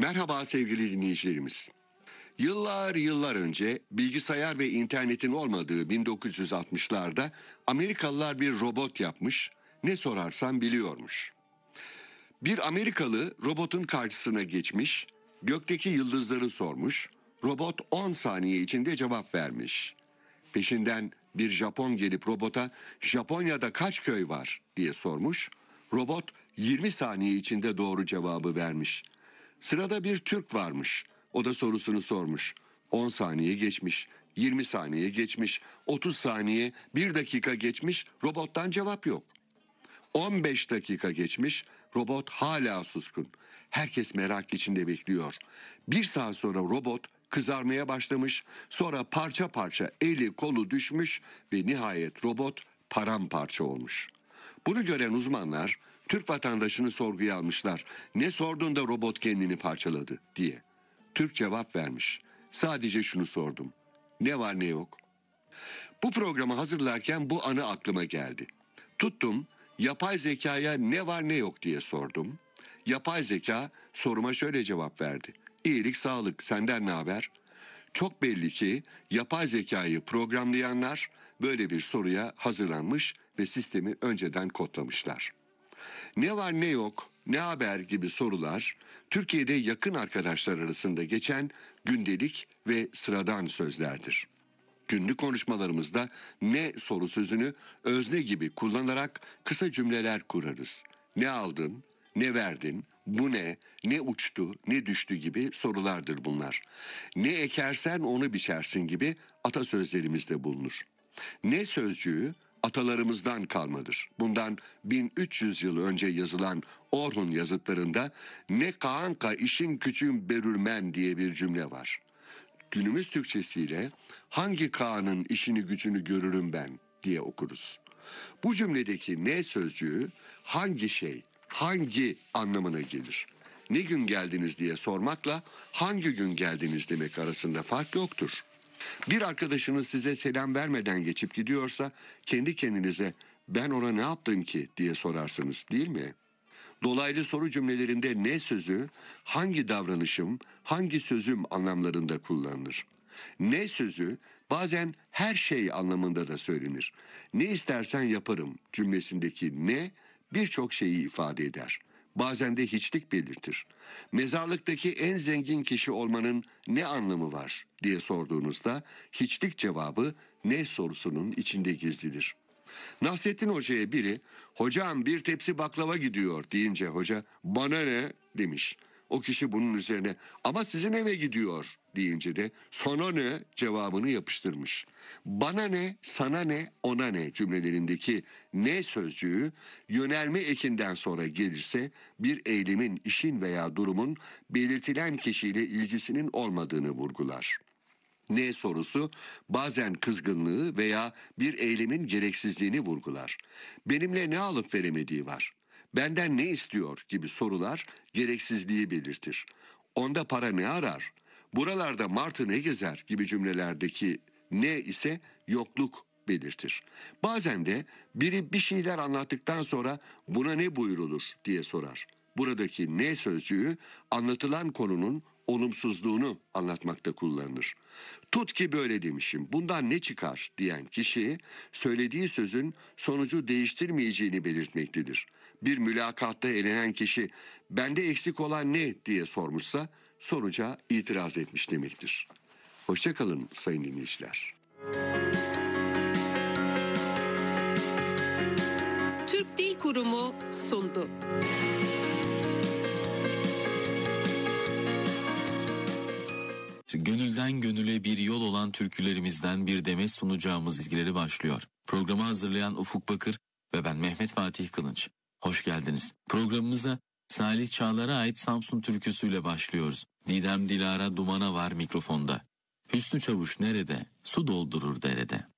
Merhaba sevgili dinleyicilerimiz. Yıllar önce bilgisayar ve internetin olmadığı 1960'larda Amerikalılar bir robot yapmış, ne sorarsan biliyormuş. Bir Amerikalı robotun karşısına geçmiş, gökteki yıldızları sormuş, robot 10 saniye içinde cevap vermiş. Peşinden bir Japon gelip robota Japonya'da kaç köy var diye sormuş, robot 20 saniye içinde doğru cevabı vermiş. Sırada bir Türk varmış. O da sorusunu sormuş. 10 saniye geçmiş, 20 saniye geçmiş, 30 saniye, 1 dakika geçmiş, robottan cevap yok. 15 dakika geçmiş, robot hala suskun. Herkes merak içinde bekliyor. 1 saat sonra robot kızarmaya başlamış, sonra parça parça eli kolu düşmüş ve nihayet robot paramparça olmuş. Bunu gören uzmanlar Türk vatandaşını sorguya almışlar. Ne sordun da robot kendini parçaladı diye. Türk cevap vermiş. Sadece şunu sordum. Ne var ne yok? Bu programı hazırlarken bu anı aklıma geldi. Tuttum, yapay zekaya ne var ne yok diye sordum. Yapay zeka soruma şöyle cevap verdi. İyilik, sağlık, senden ne haber? Çok belli ki yapay zekayı programlayanlar böyle bir soruya hazırlanmış ve sistemi önceden kodlamışlar. Ne var ne yok, ne haber gibi sorular Türkiye'de yakın arkadaşlar arasında geçen gündelik ve sıradan sözlerdir. Günlük konuşmalarımızda ne soru sözünü özne gibi kullanarak kısa cümleler kurarız. Ne aldın, ne verdin, bu ne uçtu, ne düştü gibi sorulardır bunlar. Ne ekersen onu biçersin gibi atasözlerimizde bulunur. Ne sözcüğü atalarımızdan kalmadır. Bundan 1300 yıl önce yazılan Orhun yazıtlarında ne kaanka işin küçüğün berürmen diye bir cümle var. Günümüz Türkçesiyle hangi kağanın işini gücünü görürüm ben diye okuruz. Bu cümledeki ne sözcüğü hangi şey, hangi anlamına gelir? Ne gün geldiniz diye sormakla hangi gün geldiniz demek arasında fark yoktur. Bir arkadaşınız size selam vermeden geçip gidiyorsa kendi kendinize ben ona ne yaptım ki diye sorarsınız değil mi? Dolaylı soru cümlelerinde ne sözü hangi davranışım, hangi sözüm anlamlarında kullanılır. Ne sözü bazen her şey anlamında da söylenir. Ne istersen yaparım cümlesindeki ne birçok şeyi ifade eder. Bazen de hiçlik belirtir. Mezarlıktaki en zengin kişi olmanın ne anlamı var diye sorduğunuzda hiçlik cevabı ne sorusunun içinde gizlidir. Nasrettin Hoca'ya biri hocam bir tepsi baklava gidiyor deyince hoca bana ne demiş. O kişi bunun üzerine ama sizin eve gidiyor deyince de sana ne cevabını yapıştırmış. Bana ne, sana ne, ona ne cümlelerindeki ne sözcüğü yönelme ekinden sonra gelirse bir eylemin, işin veya durumun belirtilen kişiyle ilgisinin olmadığını vurgular. Ne sorusu bazen kızgınlığı veya bir eylemin gereksizliğini vurgular. Benimle ne alıp veremediği var. Benden ne istiyor gibi sorular gereksizliği belirtir. Onda para ne arar? Buralarda martı ne gezer gibi cümlelerdeki ne ise yokluk belirtir. Bazen de biri bir şeyler anlattıktan sonra buna ne buyrulur diye sorar. Buradaki ne sözcüğü anlatılan konunun olumsuzluğunu anlatmakta kullanılır. Tut ki böyle demişim, bundan ne çıkar diyen kişi söylediği sözün sonucu değiştirmeyeceğini belirtmektedir. Bir mülakatta elenen kişi bende eksik olan ne diye sormuşsa sonuca itiraz etmiş demektir. Hoşça kalın sayın dinleyiciler. Türk Dil Kurumu sundu. Gönülden gönüle bir yol olan türkülerimizden bir demet sunacağımız izgileri başlıyor. Programı hazırlayan Ufuk Bakır ve ben Mehmet Fatih Kılınç. Hoş geldiniz. Programımıza Salih Çağlar'a ait Samsun türküsüyle başlıyoruz. Didem Dilara Dumana var mikrofonda. Hüsnü Çavuş nerede? Su doldurur derede.